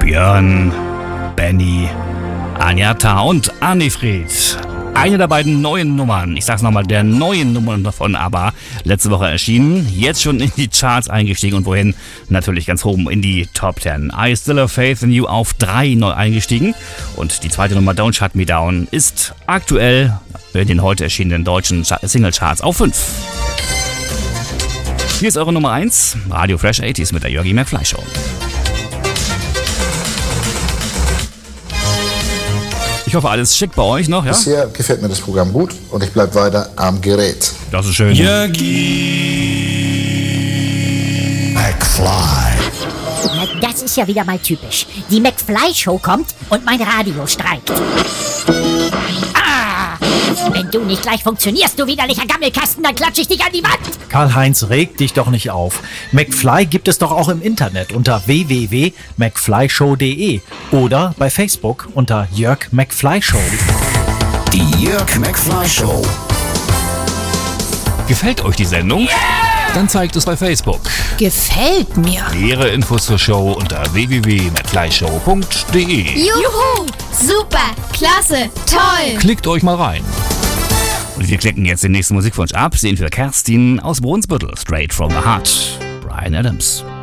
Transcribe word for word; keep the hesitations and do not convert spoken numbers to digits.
Björn, Benny, Agnata und Annefried. Eine der beiden neuen Nummern, ich sag's nochmal, der neuen Nummern davon aber letzte Woche erschienen, jetzt schon in die Charts eingestiegen und wohin? Natürlich ganz oben in die Top Ten. I Still Have Faith in You auf drei neu eingestiegen und die zweite Nummer Don't Shut Me Down ist aktuell in den heute erschienenen deutschen Singlecharts auf fünf. Hier ist eure Nummer eins, Radio Fresh achtziger mit der Jörgi McFly Show. Ich hoffe, alles schick bei euch noch, ja? Bisher gefällt mir das Programm gut und ich bleibe weiter am Gerät. Das ist schön. Jörgi McFly. Das ist ja wieder mal typisch. Die McFly-Show kommt und mein Radio streikt. Ah! Wenn du nicht gleich funktionierst, du widerlicher Gammelkasten, dann klatsche ich dich an die Wand. Karl-Heinz, reg dich doch nicht auf. McFly gibt es doch auch im Internet unter w w w punkt mcflyshow punkt de oder bei Facebook unter Jörg McFly Show. Die Jörg McFly Show. Gefällt euch die Sendung? Yeah! Dann zeigt es bei Facebook. Gefällt mir. Nähere Infos zur Show unter w w w punkt mcflyshow punkt de. Juhu! Super! Klasse! Toll! Klickt euch mal rein. Und wir klicken jetzt den nächsten Musikwunsch ab, sehen für Kerstin aus Brunsbüttel, Straight from the Heart, Bryan Adams.